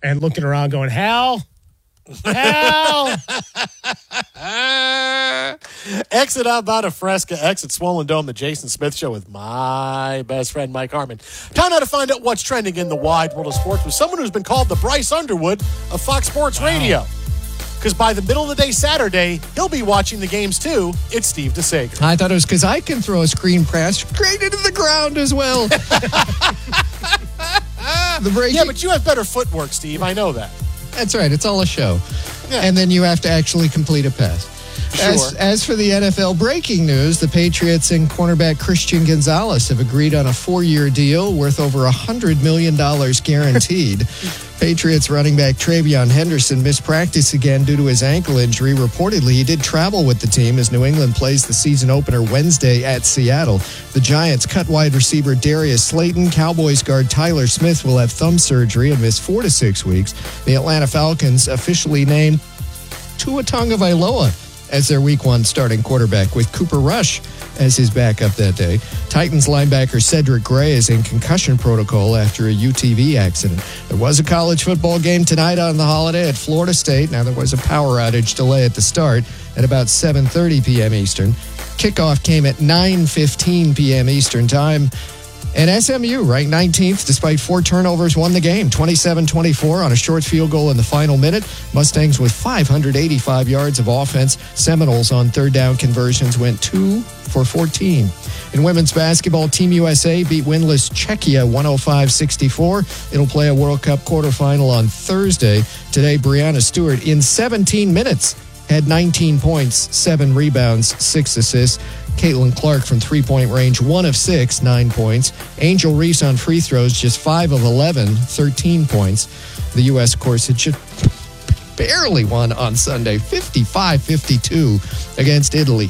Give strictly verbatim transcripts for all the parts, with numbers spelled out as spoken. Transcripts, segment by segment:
and looking around going, Hal, Hal. Exit out Bout a Fresca, exit Swollen Dome, the Jason Smith Show with my best friend, Mike Harmon. Time now to find out what's trending in the wide world of sports with someone who's been called the Bryce Underwood of Fox Sports wow. Radio. Because by the middle of the day Saturday, he'll be watching the games too. It's Steve DeSager. I thought it was because I can throw a screen pass straight into the ground as well. the breaking- yeah, but you have better footwork, Steve. I know that. That's right. It's all a show. Yeah. And then you have to actually complete a pass. Sure. As, as for the N F L breaking news, the Patriots and cornerback Christian Gonzalez have agreed on a four-year deal worth over one hundred million dollars guaranteed. Patriots running back Travion Henderson missed practice again due to his ankle injury. Reportedly, he did travel with the team as New England plays the season opener Wednesday at Seattle. The Giants cut wide receiver Darius Slayton. Cowboys guard Tyler Smith will have thumb surgery and miss four to six weeks. The Atlanta Falcons officially named Tua Tagovailoa as their week one starting quarterback with Cooper Rush as his backup that day. Titans linebacker Cedric Gray is in concussion protocol after a U T V accident. There was a college football game tonight on the holiday at Florida State. Now, there was a power outage delay at the start at about seven thirty p.m. Eastern. Kickoff came at nine fifteen p.m. Eastern time. And S M U, ranked nineteenth, despite four turnovers, won the game, twenty-seven twenty-four on a short field goal in the final minute. Mustangs with five hundred eighty-five yards of offense. Seminoles on third down conversions went two for fourteen. In women's basketball, Team U S A beat winless Czechia one oh five sixty-four. It'll play a World Cup quarterfinal on Thursday. Today, Brianna Stewart, in seventeen minutes, had nineteen points, seven rebounds, six assists. Caitlin Clark from three-point range, one of six, nine points. Angel Reese on free throws, just five of eleven, thirteen points. The U S, of course, had just barely won on Sunday, fifty-five fifty-two against Italy.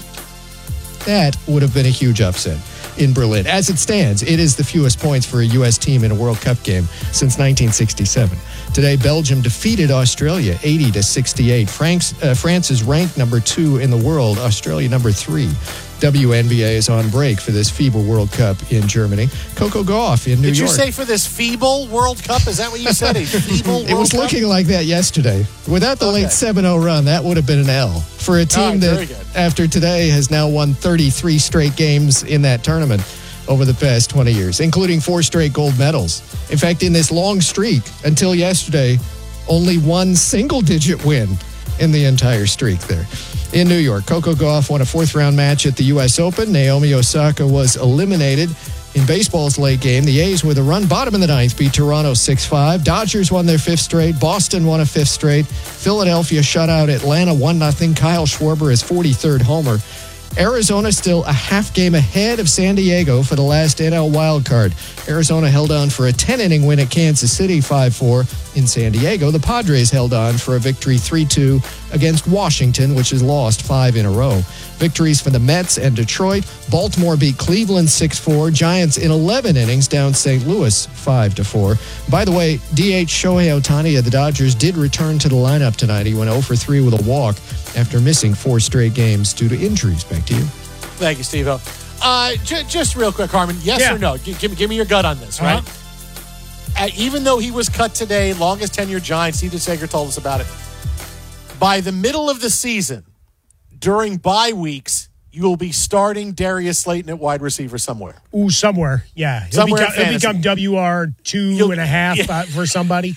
That would have been a huge upset in Berlin. As it stands, it is the fewest points for a U S team in a World Cup game since nineteen sixty-seven. Today, Belgium defeated Australia eighty to sixty-eight. France, uh, France is ranked number two in the world, Australia number three. W N B A is on break for this FIBA World Cup in Germany. Coco Gauff in New Did York. Did you say for this feeble World Cup? Is that what you said? A feeble World Cup? It was looking like that yesterday. Without the okay. late seven oh run, that would have been an L. For a team right, that, after today, has now won thirty-three straight games in that tournament over the past twenty years, including four straight gold medals. In fact, in this long streak, until yesterday, only one single-digit win in the entire streak there. In New York, Coco Gauff won a fourth-round match at the U S Open. Naomi Osaka was eliminated. In baseball's late game, the A's, with a run bottom in the ninth, beat Toronto six five. Dodgers won their fifth straight. Boston won a fifth straight. Philadelphia shut out Atlanta one nothing. Kyle Schwarber, his forty-third homer. Arizona still a half game ahead of San Diego for the last N L wildcard. Arizona held on for a ten-inning win at Kansas City five four. In San Diego, the Padres held on for a victory three two against Washington, which has lost five in a row. Victories for the Mets and Detroit. Baltimore beat Cleveland six four. Giants in eleven innings down Saint Louis five to four. By the way, D H Shohei Ohtani of the Dodgers did return to the lineup tonight. He went oh for three with a walk after missing four straight games due to injuries. Back to you. Thank you, Steve-O. Uh, j- just real quick, Harmon, yes yeah. or no? G- give, give me your gut on this, uh-huh. right? Uh, even though he was cut today, longest tenure Giant, Steve DeSager told us about it. By the middle of the season, during bye weeks, you will be starting Darius Slayton at wide receiver somewhere. Ooh, somewhere, yeah. He'll, somewhere become, he'll become W R two You'll, and a half yeah. uh, for somebody.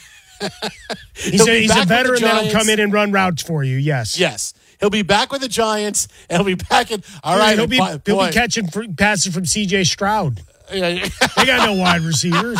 he's a, he's a veteran that'll come in and run routes for you, yes. Yes. He'll be back with the Giants, and he'll be back in. All right, he'll be, boy. he'll be catching passes from C J Stroud. They got no wide receivers.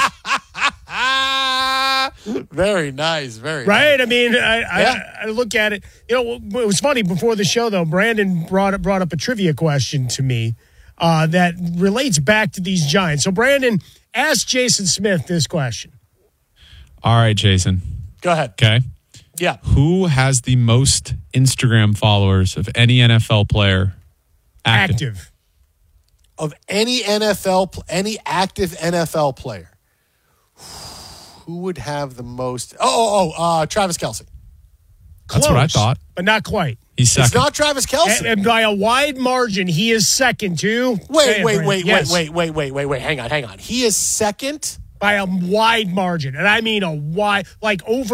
Very nice, very right. Nice. I mean, I, yeah. I, I look at it. You know, it was funny before the show though. Brandon brought brought up a trivia question to me uh, that relates back to these Giants. So, Brandon, ask Jason Smith this question. All right, Jason. Go ahead. Okay. Yeah. Who has the most Instagram followers of any N F L player active? active. Of any N F L, any active N F L player. Who would have the most? Oh, oh, oh uh, Travis Kelce. That's Close, what I thought. But not quite. He's second. It's not Travis Kelce. And, and by a wide margin, he is second, too. Wait, wait, wait, yes. wait, wait, wait, wait, wait, wait. Hang on, hang on. He is second? By a wide margin. And I mean a wide, like over